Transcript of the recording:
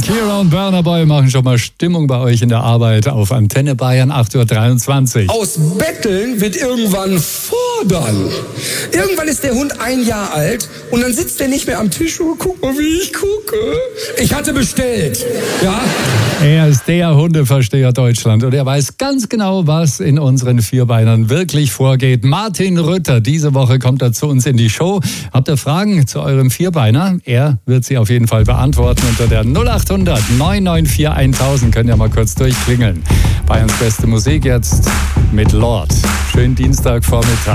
Kira und Burna Boy machen schon mal Stimmung bei euch in der Arbeit auf Antenne Bayern 8.23 Uhr. Aus Betteln wird irgendwann fordern. Irgendwann ist der Hund 1 Jahr alt und dann sitzt der nicht mehr am Tisch und guck mal, wie ich gucke. Ich hatte bestellt. Ja. Er ist der Hundeversteher Deutschland und er weiß ganz genau, was in unseren Vierbeinern wirklich vorgeht. Martin Rütter, diese Woche kommt er zu uns in die Show. Habt ihr Fragen zu eurem Vierbeiner? Er wird sie auf jeden Fall beantworten. Unter der 0800 994 1000 könnt ihr mal kurz durchklingeln. Bayerns beste Musik jetzt mit Lord. Schönen Dienstagvormittag.